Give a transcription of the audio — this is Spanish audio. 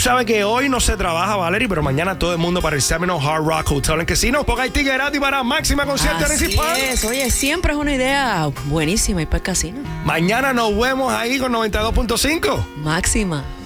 sabes que hoy no se trabaja, Valerie, pero mañana todo el mundo para el Seminole Hard Rock Hotel en Casino. Porque hay ticket gratis para Máxima Concierto Municipal. Oye, siempre es una idea buenísima ir para el casino. Mañana nos vemos ahí con 92.5. Máxima.